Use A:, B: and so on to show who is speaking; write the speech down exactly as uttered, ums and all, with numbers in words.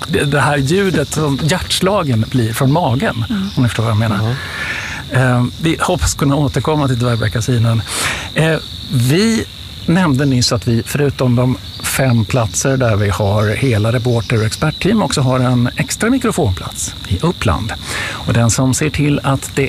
A: det, det här ljudet som hjärtslagen blir från magen, mm. om ni förstår vad jag menar. Mm. Eh, vi hoppas kunna återkomma till dvärgbäckasinen. Eh, vi nämnde nyss att vi förutom de fem platser där vi har hela reporter- och expertteam också har en extra mikrofonplats i Uppland. Och den som ser till att det